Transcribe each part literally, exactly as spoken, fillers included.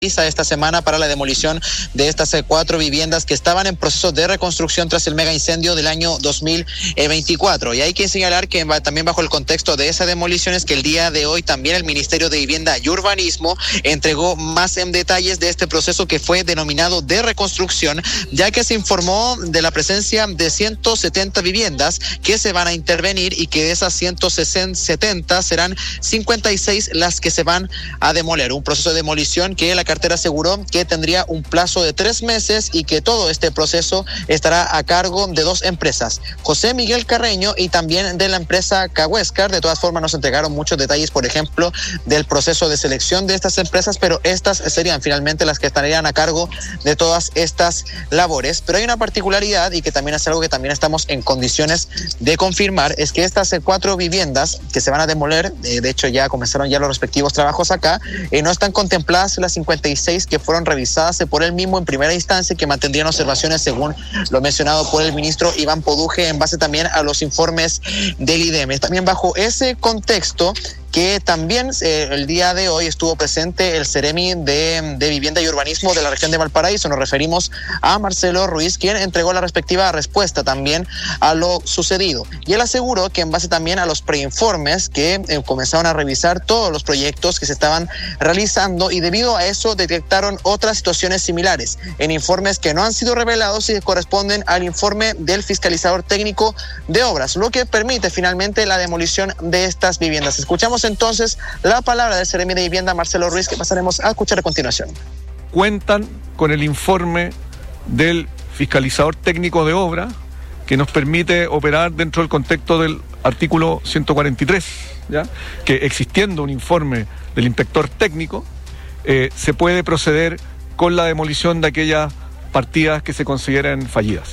esta semana para la demolición de estas cuatro viviendas que estaban en proceso de reconstrucción tras el mega incendio del año dos mil veinticuatro. Y hay que señalar que también bajo el contexto de esa demolición es que el día de hoy también el Ministerio de Vivienda y Urbanismo entregó más en detalles de este proceso que fue denominado de reconstrucción, ya que se informó de la presencia de ciento setenta viviendas que se van a intervenir y que de esas ciento setenta serán cincuenta y seis las que se van a demoler. Un proceso de demolición que la cartera aseguró que tendría un plazo de tres meses y que todo este proceso estará a cargo de dos empresas, José Miguel Carreño y también de la empresa Cahuéscar. De todas formas nos entregaron muchos detalles, por ejemplo, del proceso de selección de estas empresas, pero estas serían finalmente las que estarían a cargo de todas estas labores. Pero hay una particularidad y que también es algo que también estamos en condiciones de confirmar, es que estas cuatro viviendas que se van a demoler, eh, de hecho ya comenzaron ya los respectivos trabajos acá, eh, no están contempladas las cincuenta y seis que fueron revisadas por él mismo en primera instancia, que mantendrían observaciones según lo mencionado por el ministro Iván Poduje en base también a los informes del I D E M. También bajo ese contexto que también eh, el día de hoy estuvo presente el Ceremi de, de Vivienda y Urbanismo de la región de Valparaíso. Nos referimos a Marcelo Ruiz, quien entregó la respectiva respuesta también a lo sucedido. Y él aseguró que en base también a los preinformes que eh, comenzaron a revisar todos los proyectos que se estaban realizando y debido a eso detectaron otras situaciones similares en informes que no han sido revelados y que corresponden al informe del fiscalizador técnico de obras, lo que permite finalmente la demolición de estas viviendas. Escuchamos entonces la palabra del Ceremi de Vivienda, Marcelo Ruiz, que pasaremos a escuchar a continuación. Cuentan con el informe del fiscalizador técnico de obra que nos permite operar dentro del contexto del artículo ciento cuarenta y tres, ¿ya? Que existiendo un informe del inspector técnico, eh, se puede proceder con la demolición de aquellas partidas que se consideren fallidas.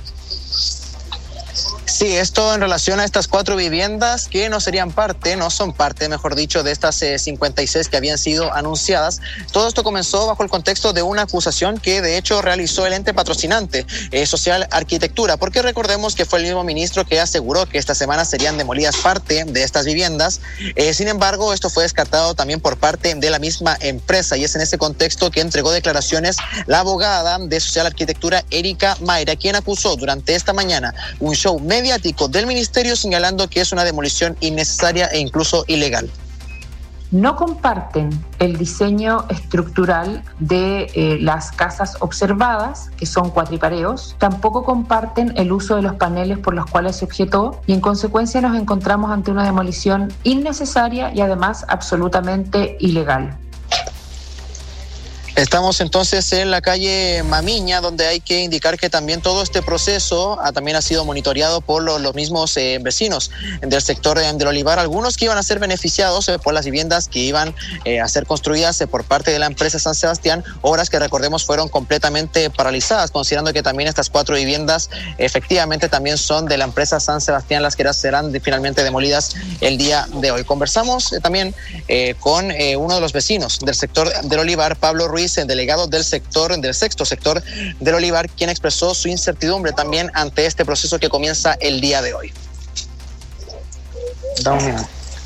Sí, esto en relación a estas cuatro viviendas que no serían parte, no son parte, mejor dicho, de estas eh, cincuenta y seis que habían sido anunciadas. Todo esto comenzó bajo el contexto de una acusación que de hecho realizó el ente patrocinante, eh, Social Arquitectura, porque recordemos que fue el mismo ministro que aseguró que esta semana serían demolidas parte de estas viviendas. Eh, sin embargo, esto fue descartado también por parte de la misma empresa y es en ese contexto que entregó declaraciones la abogada de Social Arquitectura, Erika Mayra, quien acusó durante esta mañana un show mediático del ministerio señalando que es una demolición innecesaria e incluso ilegal. No comparten el diseño estructural de eh, las casas observadas, que son cuatripareos, tampoco comparten el uso de los paneles por los cuales se objetó y en consecuencia nos encontramos ante una demolición innecesaria y además absolutamente ilegal. Estamos entonces en la calle Mamiña, donde hay que indicar que también todo este proceso ha, también ha sido monitoreado por lo, los mismos eh, vecinos del sector de, del Olivar, algunos que iban a ser beneficiados eh, por las viviendas que iban eh, a ser construidas eh, por parte de la empresa San Sebastián, obras que recordemos fueron completamente paralizadas, considerando que también estas cuatro viviendas efectivamente también son de la empresa San Sebastián, las que serán de, finalmente demolidas el día de hoy. Conversamos eh, también eh, con eh, uno de los vecinos del sector del Olivar, Pablo Ruiz, el delegado del sector, del sexto sector del Olivar, quien expresó su incertidumbre también ante este proceso que comienza el día de hoy. Da un minuto.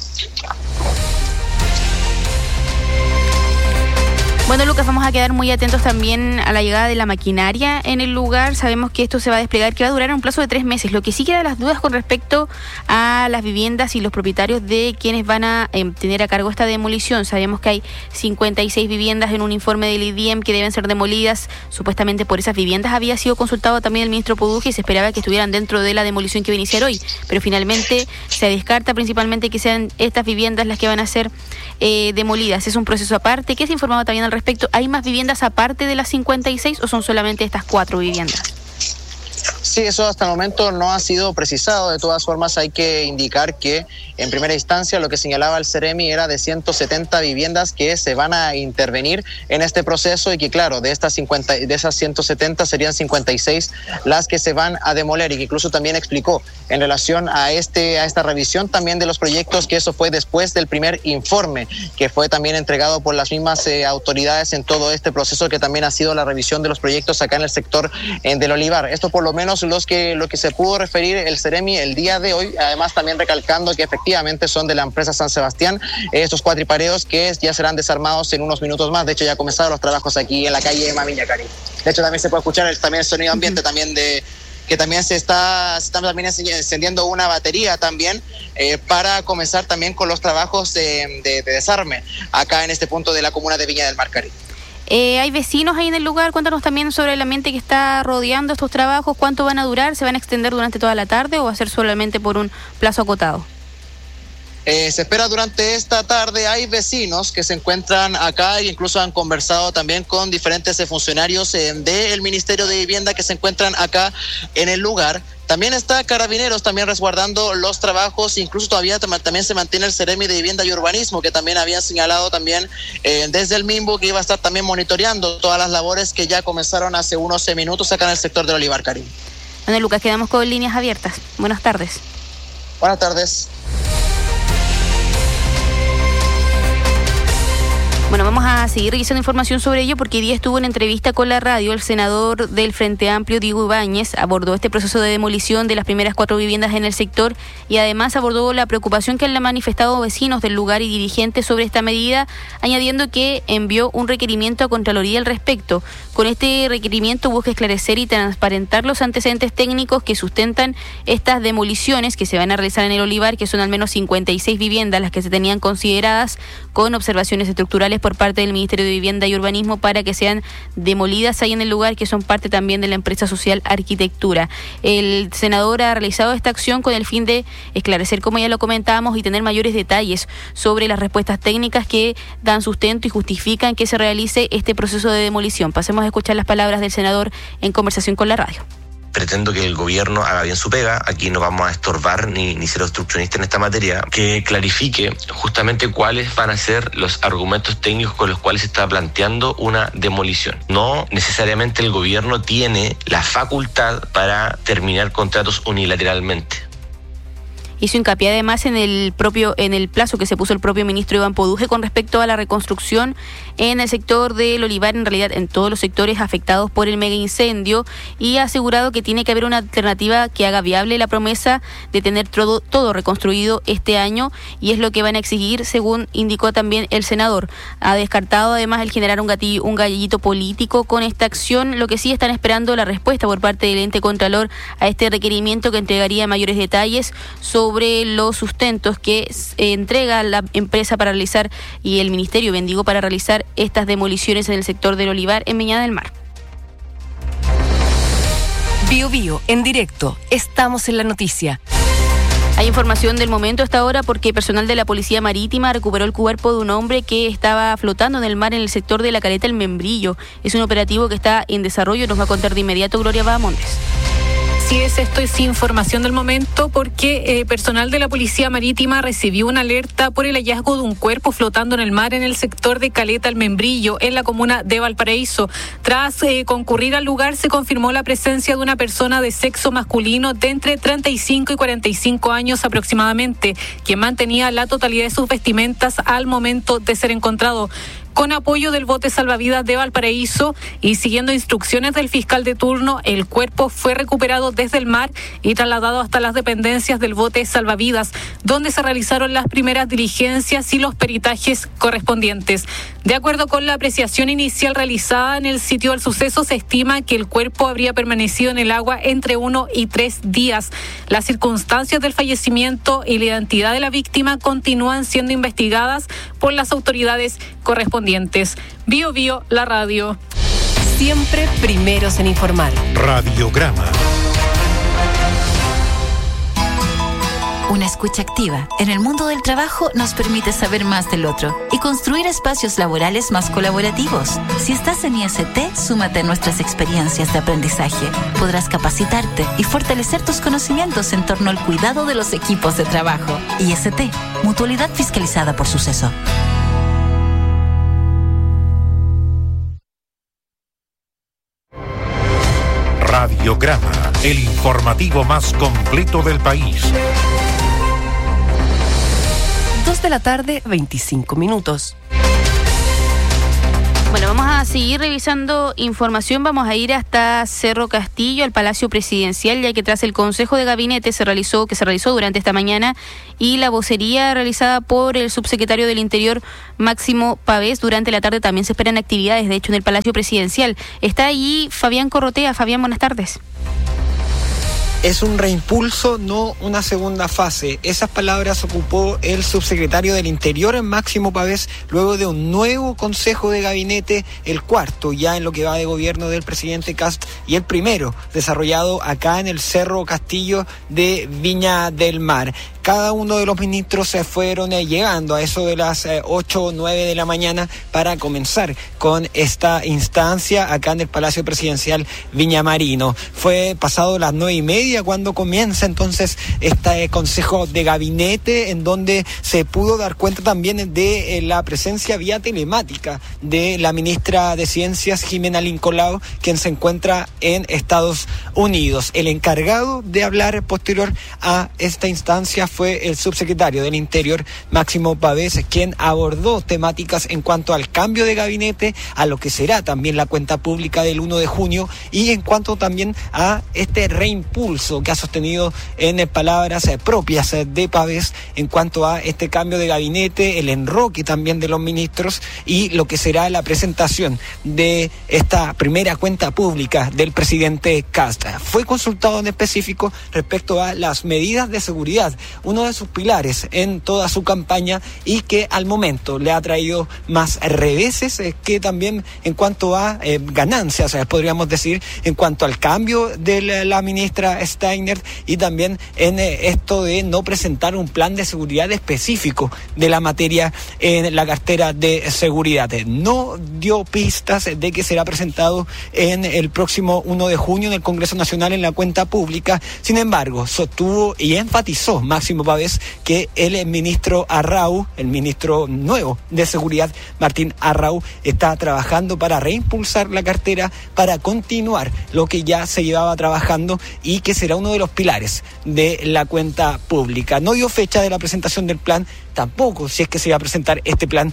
Bueno, Lucas, vamos a quedar muy atentos también a la llegada de la maquinaria en el lugar. Sabemos que esto se va a desplegar, que va a durar un plazo de tres meses. Lo que sí queda las dudas con respecto a las viviendas y los propietarios de quienes van a eh, tener a cargo esta demolición. Sabemos que hay cincuenta y seis viviendas en un informe del I D E M que deben ser demolidas. Supuestamente por esas viviendas había sido consultado también el ministro Poduje y se esperaba que estuvieran dentro de la demolición que va a iniciar hoy. Pero finalmente se descarta principalmente que sean estas viviendas las que van a ser eh, demolidas. Es un proceso aparte. ¿Qué se informaba también al respecto? ¿Hay más viviendas aparte de las cincuenta y seis o son solamente estas cuatro viviendas? Sí, eso hasta el momento no ha sido precisado. De todas formas, hay que indicar que en primera instancia lo que señalaba el Ceremi era de ciento setenta viviendas que se van a intervenir en este proceso y que, claro, de estas cincuenta, de esas ciento setenta serían cincuenta y seis las que se van a demoler, y que incluso también explicó en relación a este a esta revisión también de los proyectos que eso fue después del primer informe que fue también entregado por las mismas eh, autoridades en todo este proceso que también ha sido la revisión de los proyectos acá en el sector eh, del Olivar. Esto por lo menos los que lo que se pudo referir el Ceremi el día de hoy, además también recalcando que efectivamente efectivamente son de la empresa San Sebastián, estos cuatripareos que ya serán desarmados en unos minutos más. De hecho, ya comenzaron los trabajos aquí en la calle Mamiña, Cari. De hecho, también se puede escuchar el, también el sonido ambiente, uh-huh. también de que también se está, se está también encendiendo una batería también eh, para comenzar también con los trabajos de, de, de desarme acá en este punto de la comuna de Viña del Mar, Cari. Eh, ¿Hay vecinos ahí en el lugar? Cuéntanos también sobre el ambiente que está rodeando estos trabajos. ¿Cuánto van a durar? ¿Se van a extender durante toda la tarde o va a ser solamente por un plazo acotado? Eh, se espera durante esta tarde. Hay vecinos que se encuentran acá e incluso han conversado también con diferentes funcionarios eh, del Ministerio de Vivienda que se encuentran acá en el lugar. También está Carabineros también resguardando los trabajos, incluso todavía también se mantiene el Ceremi de Vivienda y Urbanismo, que también había señalado también eh, desde el MIMBU que iba a estar también monitoreando todas las labores que ya comenzaron hace unos minutos acá en el sector del Olivar, Karim. Bueno, Lucas, quedamos con líneas abiertas. Buenas tardes. Buenas tardes. Bueno, vamos a seguir revisando información sobre ello porque hoy día estuvo en entrevista con la radio. El senador del Frente Amplio, Diego Ibáñez, abordó este proceso de demolición de las primeras cuatro viviendas en el sector y además abordó la preocupación que han manifestado vecinos del lugar y dirigentes sobre esta medida, añadiendo que envió un requerimiento a Contraloría al respecto. Con este requerimiento busca esclarecer y transparentar los antecedentes técnicos que sustentan estas demoliciones que se van a realizar en el Olivar, que son al menos cincuenta y seis viviendas las que se tenían consideradas con observaciones estructurales por parte del Ministerio de Vivienda y Urbanismo para que sean demolidas ahí en el lugar, que son parte también de la empresa social Arquitectura. El senador ha realizado esta acción con el fin de esclarecer, como ya lo comentábamos, y tener mayores detalles sobre las respuestas técnicas que dan sustento y justifican que se realice este proceso de demolición. Pasemos a escuchar las palabras del senador en conversación con la radio. Pretendo que el gobierno haga bien su pega, aquí no vamos a estorbar ni, ni ser obstruccionistas en esta materia, que clarifique justamente cuáles van a ser los argumentos técnicos con los cuales se está planteando una demolición. No necesariamente el gobierno tiene la facultad para terminar contratos unilateralmente. Hizo hincapié además en el propio en el plazo que se puso el propio ministro Iván Poduje con respecto a la reconstrucción en el sector del Olivar, en realidad en todos los sectores afectados por el mega incendio, y ha asegurado que tiene que haber una alternativa que haga viable la promesa de tener todo, todo reconstruido este año, y es lo que van a exigir, según indicó también el senador. Ha descartado además el generar un gatillo, un gallito político con esta acción. Lo que sí están esperando la respuesta por parte del ente contralor a este requerimiento que entregaría mayores detalles sobre sobre los sustentos que eh, entrega la empresa para realizar y el Ministerio Bendigo para realizar estas demoliciones en el sector del Olivar en Viña del Mar. Bio Bio, en directo, estamos en la noticia. Hay información del momento hasta ahora porque personal de la Policía Marítima recuperó el cuerpo de un hombre que estaba flotando en el mar en el sector de la caleta El Membrillo. Es un operativo que está en desarrollo, nos va a contar de inmediato Gloria Bahamontes. Así es, esto es información del momento porque eh, personal de la Policía Marítima recibió una alerta por el hallazgo de un cuerpo flotando en el mar en el sector de Caleta El Membrillo, en la comuna de Valparaíso. Tras eh, concurrir al lugar, se confirmó la presencia de una persona de sexo masculino de entre treinta y cinco y cuarenta y cinco años aproximadamente, quien mantenía la totalidad de sus vestimentas al momento de ser encontrado. Con apoyo del bote salvavidas de Valparaíso y siguiendo instrucciones del fiscal de turno, el cuerpo fue recuperado desde el mar y trasladado hasta las dependencias del bote salvavidas, donde se realizaron las primeras diligencias y los peritajes correspondientes. De acuerdo con la apreciación inicial realizada en el sitio del suceso, se estima que el cuerpo habría permanecido en el agua entre uno y tres días. Las circunstancias del fallecimiento y la identidad de la víctima continúan siendo investigadas por las autoridades correspondientes. Bio Bio, la radio. Siempre primeros en informar. Radiograma. Una escucha activa en el mundo del trabajo nos permite saber más del otro y construir espacios laborales más colaborativos. Si estás en I S T, súmate a nuestras experiencias de aprendizaje. Podrás capacitarte y fortalecer tus conocimientos en torno al cuidado de los equipos de trabajo. I S T, mutualidad fiscalizada por Suceso. Radiograma, el informativo más completo del país. Dos de la tarde, veinticinco minutos. Bueno, vamos a seguir revisando información. Vamos a ir hasta Cerro Castillo, al Palacio Presidencial, ya que tras el Consejo de Gabinete se realizó, que se realizó durante esta mañana, y la vocería realizada por el subsecretario del Interior, Máximo Pavés, durante la tarde también se esperan actividades, de hecho, en el Palacio Presidencial. Está allí Fabián Corrotea. Fabián, buenas tardes. Es un reimpulso, no una segunda fase. Esas palabras ocupó el subsecretario del Interior, Máximo Pavés, luego de un nuevo Consejo de Gabinete, el cuarto ya en lo que va de gobierno del presidente Kast, y el primero desarrollado acá en el Cerro Castillo de Viña del Mar. Cada uno de los ministros se fueron eh, llegando a eso de las eh, ocho o nueve de la mañana para comenzar con esta instancia acá en el Palacio Presidencial Viña Marino. Fue pasado las nueve y media cuando comienza entonces este eh, Consejo de Gabinete, en donde se pudo dar cuenta también de eh, la presencia vía telemática de la ministra de Ciencias, Jimena Lincolao, quien se encuentra en Estados Unidos. El encargado de hablar posterior a esta instancia fue el subsecretario del Interior, Máximo Pavés, quien abordó temáticas en cuanto al cambio de gabinete, a lo que será también la cuenta pública del primero de junio, y en cuanto también a este reimpulso que ha sostenido en palabras propias de Pavés en cuanto a este cambio de gabinete, el enroque también de los ministros y lo que será la presentación de esta primera cuenta pública del presidente Kast. Fue consultado en específico respecto a las medidas de seguridad, uno de sus pilares en toda su campaña, y que al momento le ha traído más reveses eh, que también en cuanto a eh, ganancias, eh, podríamos decir, en cuanto al cambio de la, la ministra Steiner, y también en eh, esto de no presentar un plan de seguridad específico de la materia en la cartera de seguridad. No dio pistas de que será presentado en el próximo primero de junio en el Congreso Nacional en la cuenta pública. Sin embargo, sostuvo y enfatizó Máximo Pavés que el ministro Arrau, el ministro nuevo de Seguridad, Martín Arrau, está trabajando para reimpulsar la cartera, para continuar lo que ya se llevaba trabajando y que será uno de los pilares de la cuenta pública. No dio fecha de la presentación del plan, tampoco si es que se va a presentar este plan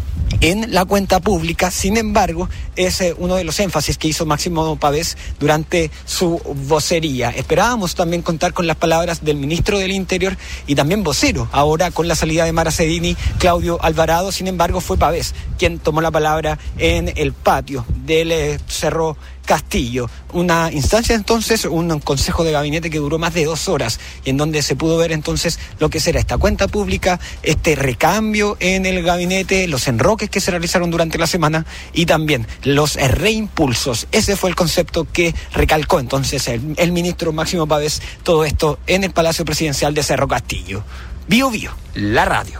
en la cuenta pública. Sin embargo, es eh, uno de los énfasis que hizo Máximo Pavés durante su vocería. Esperábamos también contar con las palabras del ministro del Interior y también vocero, ahora con la salida de Mara Cedini, Claudio Alvarado. Sin embargo, fue Pavés quien tomó la palabra en el patio del eh, Cerro Castillo. Una instancia entonces, un consejo de gabinete que duró más de dos horas y en donde se pudo ver entonces lo que será esta cuenta pública, este recambio en el gabinete, los enroques que se realizaron durante la semana y también los reimpulsos. Ese fue el concepto que recalcó entonces el, el ministro Máximo Pavés, todo esto en el Palacio Presidencial de Cerro Castillo. Bio Bio, la radio.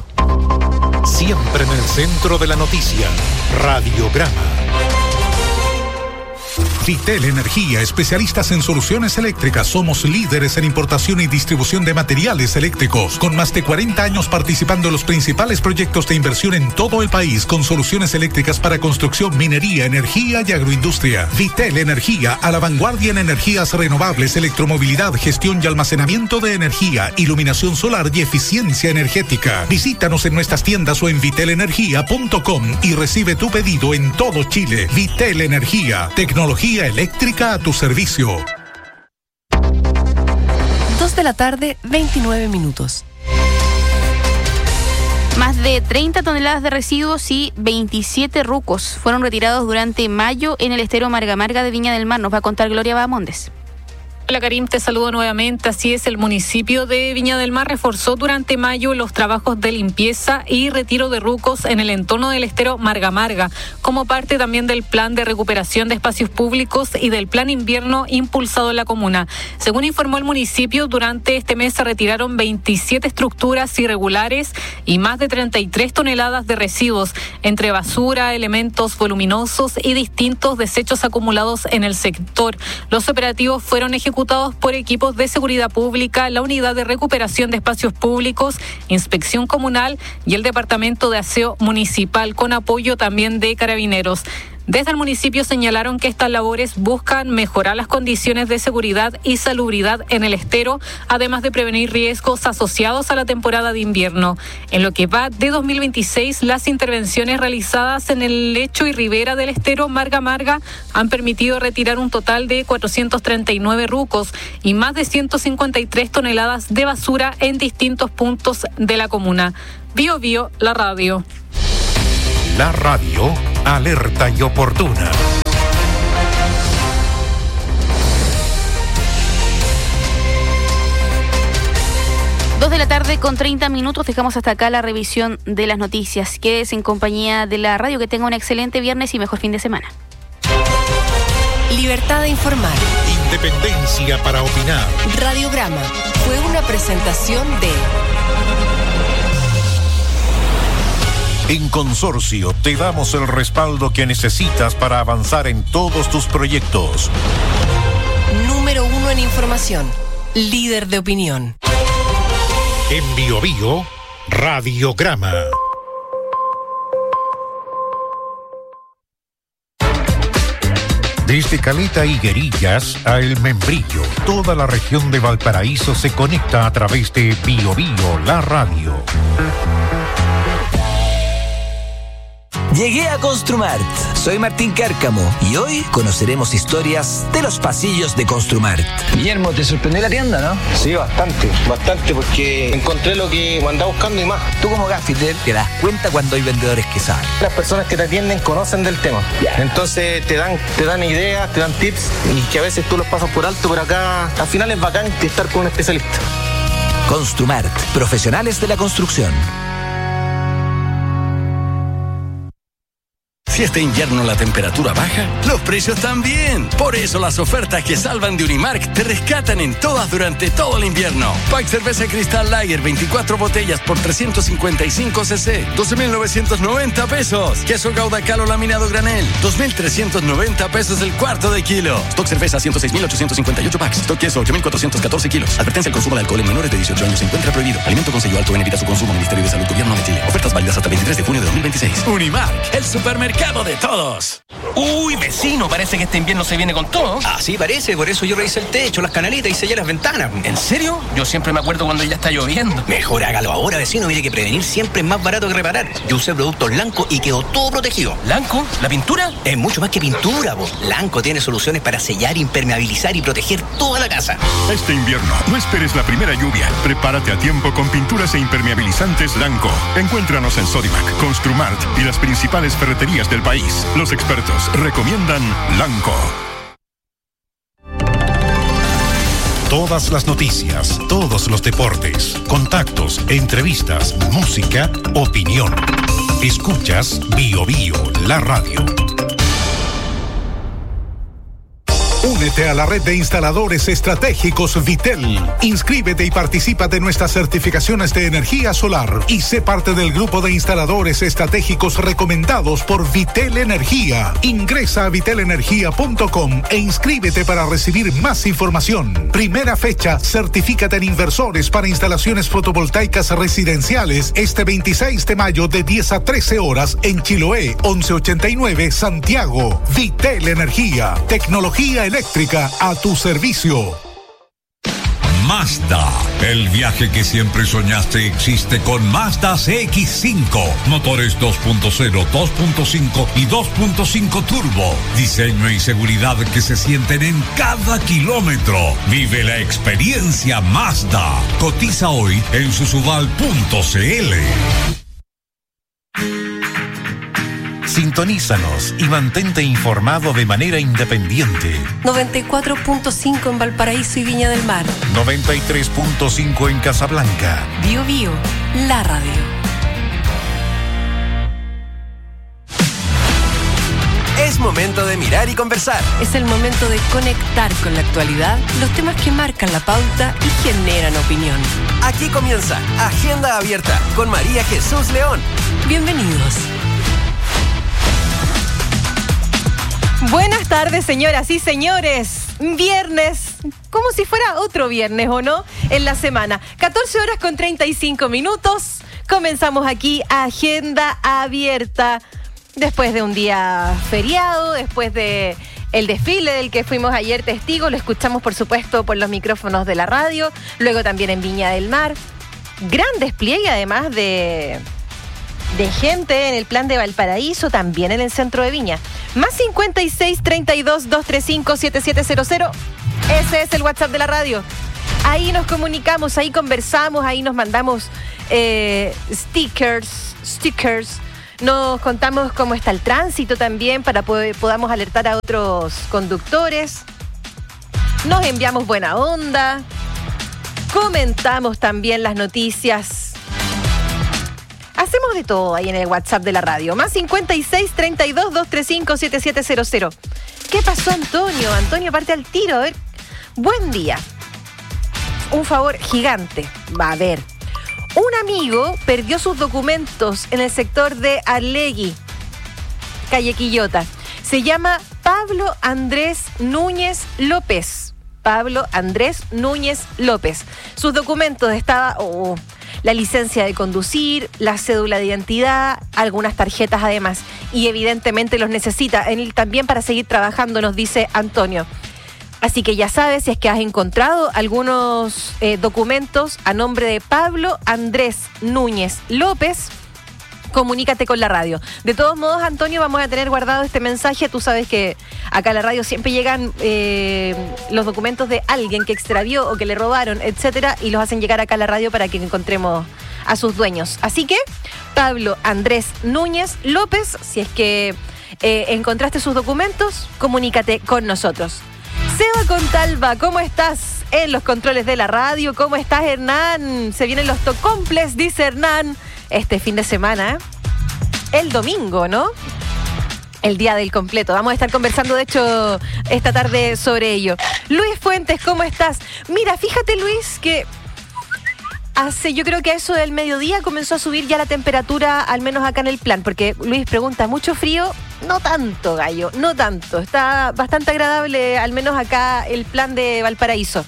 Siempre en el centro de la noticia, Radiograma. Vitel Energía, especialistas en soluciones eléctricas. Somos líderes en importación y distribución de materiales eléctricos, con más de cuarenta años participando en los principales proyectos de inversión en todo el país, con soluciones eléctricas para construcción, minería, energía y agroindustria. Vitel Energía, a la vanguardia en energías renovables, electromovilidad, gestión y almacenamiento de energía, iluminación solar y eficiencia energética. Visítanos en nuestras tiendas o en vitel energía punto com y recibe tu pedido en todo Chile. Vitel Energía, tecnología eléctrica a tu servicio. Dos de la tarde, veintinueve minutos. Más de treinta toneladas de residuos y veintisiete rucos fueron retirados durante mayo en el estero Marga Marga de Viña del Mar. Nos va a contar Gloria Bahamondes. Hola Karim, te saludo nuevamente. Así es, el municipio de Viña del Mar reforzó durante mayo los trabajos de limpieza y retiro de rucos en el entorno del estero Marga Marga, como parte también del plan de recuperación de espacios públicos y del plan invierno impulsado en la comuna. Según informó el municipio, durante este mes se retiraron veintisiete estructuras irregulares y más de treinta y tres toneladas de residuos, entre basura, elementos voluminosos y distintos desechos acumulados en el sector. Los operativos fueron ejecutados por equipos de seguridad pública, la unidad de recuperación de espacios públicos, inspección comunal y el departamento de aseo municipal, con apoyo también de carabineros. Desde el municipio señalaron que estas labores buscan mejorar las condiciones de seguridad y salubridad en el estero, además de prevenir riesgos asociados a la temporada de invierno. En lo que va de dos mil veintiséis, las intervenciones realizadas en el lecho y ribera del estero Marga Marga han permitido retirar un total de cuatrocientos treinta y nueve rucos y más de ciento cincuenta y tres toneladas de basura en distintos puntos de la comuna. Bio Bio, la radio. La radio, alerta y oportuna. Dos de la tarde con treinta minutos, dejamos hasta acá la revisión de las noticias. Quédese en compañía de la radio, que tenga un excelente viernes y mejor fin de semana. Libertad de informar. Independencia para opinar. Radiograma fue una presentación de... En Consorcio te damos el respaldo que necesitas para avanzar en todos tus proyectos. Número uno en información. Líder de opinión. En Bio Bio, Radiograma. Desde Caleta y Guerillas a El Membrillo, toda la región de Valparaíso se conecta a través de Bio Bio, la radio. Llegué a Construmart. Soy Martín Cárcamo y hoy conoceremos historias de los pasillos de Construmart. Guillermo, ¿te sorprendió la tienda, no? Sí, bastante, bastante, porque encontré lo que andaba buscando y más. Tú como gaffiter te das cuenta cuando hay vendedores que saben. Las personas que te atienden conocen del tema. Yeah. Entonces te dan, te dan ideas, te dan tips y que a veces tú los pasas por alto, pero acá al final es bacán estar con un especialista. Construmart, profesionales de la construcción. Si este invierno la temperatura baja, los precios también. Por eso las ofertas que salvan de Unimark te rescatan en todas durante todo el invierno. Pack cerveza Cristal Lager, veinticuatro botellas por trescientos cincuenta y cinco cc, doce mil novecientos noventa pesos. Queso Gouda Calo laminado granel, dos mil trescientos noventa pesos el cuarto de kilo. Stock cerveza, ciento seis mil ochocientos cincuenta y ocho packs. Stock queso, ocho mil cuatrocientos catorce kilos. Advertencia: el consumo de alcohol en menores de dieciocho años se encuentra prohibido. Alimento con sello alto en evita su consumo. Ministerio de Salud, Gobierno de Chile. Ofertas válidas hasta el veintitrés de junio de dos mil veintiséis. Unimark, el supermercado de todos. Uy, vecino, parece que este invierno se viene con todo. Así parece, por eso yo revisé el techo, las canalitas y sellé las ventanas. ¿En serio? Yo siempre me acuerdo cuando ya está lloviendo. Mejor hágalo ahora, vecino. Mire que prevenir siempre es más barato que reparar. Yo usé productos Lanco y quedó todo protegido. ¿Lanco? ¿La pintura? Es mucho más que pintura, vos. Lanco tiene soluciones para sellar, impermeabilizar y proteger toda la casa. Este invierno, no esperes la primera lluvia. Prepárate a tiempo con pinturas e impermeabilizantes Lanco. Encuéntranos en Sodimac, Construmart y las principales ferreterías del país. Los expertos recomiendan Lanco. Todas las noticias, todos los deportes, contactos, entrevistas, música, opinión. Escuchas Bio Bio, la radio. Únete a la red de instaladores estratégicos Vitel. Inscríbete y participa de nuestras certificaciones de energía solar y sé parte del grupo de instaladores estratégicos recomendados por Vitel Energía. Ingresa a vitel energía punto com e inscríbete para recibir más información. Primera fecha, certifícate en inversores para instalaciones fotovoltaicas residenciales este veintiséis de mayo de diez a trece horas en Chiloé, once ochenta y nueve, Santiago. Vitel Energía, tecnología eléctrica a tu servicio. Mazda. El viaje que siempre soñaste existe con Mazda C X cinco. Motores dos punto cero, dos punto cinco y dos punto cinco turbo. Diseño y seguridad que se sienten en cada kilómetro. Vive la experiencia Mazda. Cotiza hoy en susubal punto c l. Sintonízanos y mantente informado de manera independiente. noventa y cuatro punto cinco en Valparaíso y Viña del Mar. noventa y tres punto cinco en Casablanca. Bio Bio, la radio. Es momento de mirar y conversar. Es el momento de conectar con la actualidad, los temas que marcan la pauta y generan opinión. Aquí comienza Agenda Abierta con María Jesús León. Bienvenidos. Buenas tardes, señoras y señores. Viernes, como si fuera otro viernes, ¿o no? En la semana. catorce horas con treinta y cinco minutos. Comenzamos aquí Agenda Abierta. después de un día feriado, después de el desfile del que fuimos ayer testigos, lo escuchamos por supuesto por los micrófonos de la radio, luego también en Viña del Mar. Gran despliegue además de, de gente en el plan de Valparaíso, también en el centro de Viña. Más cincuenta y seis, treinta y dos, doscientos treinta y cinco, setenta y siete cero cero. Ese es el WhatsApp de la radio. Ahí nos comunicamos, ahí conversamos, ahí nos mandamos eh, stickers, stickers. Nos contamos cómo está el tránsito también para que podamos alertar a otros conductores. Nos enviamos buena onda. Comentamos también las noticias. Hacemos de todo ahí en el WhatsApp de la radio. Más cincuenta y seis, treinta y dos, doscientos treinta y cinco, setenta y siete cero cero. ¿Qué pasó, Antonio? Antonio parte al tiro. A ver. Buen día. Un favor gigante. Va a ver. Un amigo perdió sus documentos en el sector de Arlegui, calle Quillota. Se llama Pablo Andrés Núñez López. Pablo Andrés Núñez López. Sus documentos estaban oh, la licencia de conducir, la cédula de identidad, algunas tarjetas además. Y evidentemente los necesita él también para seguir trabajando, nos dice Antonio. Así que ya sabes, si es que has encontrado algunos eh, documentos a nombre de Pablo Andrés Núñez López, comunícate con la radio. De todos modos, Antonio, vamos a tener guardado este mensaje. Tú sabes que acá a la radio siempre llegan eh, los documentos de alguien que extravió o que le robaron, etcétera, y los hacen llegar acá a la radio para que encontremos a sus dueños. Así que, Pablo Andrés Núñez López, si es que eh, encontraste sus documentos, comunícate con nosotros. Seba Contalva, ¿cómo estás en los controles de la radio? ¿Cómo estás, Hernán? Se vienen los tocomples, dice Hernán, este fin de semana. El domingo, ¿no? El día del completo. Vamos a estar conversando, de hecho, esta tarde sobre ello. Luis Fuentes, ¿cómo estás? Mira, fíjate, Luis, que hace, yo creo que a eso del mediodía comenzó a subir ya la temperatura, al menos acá en el plan, porque Luis pregunta, ¿mucho frío? No tanto, gallo, no tanto. Está bastante agradable, al menos acá, el plan de Valparaíso.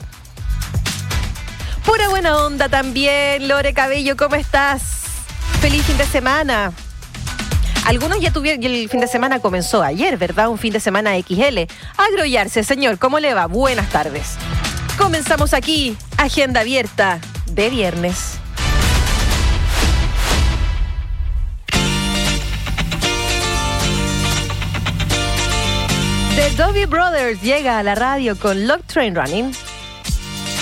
Pura buena onda también, Lore Cabello, ¿cómo estás? Feliz fin de semana. Algunos ya tuvieron, y el fin de semana comenzó ayer, ¿verdad? Un fin de semana equis ele. Agrollarse, señor, ¿cómo le va? Buenas tardes. Comenzamos aquí, agenda abierta de viernes. The Doobie Brothers llega a la radio con Love Train Running.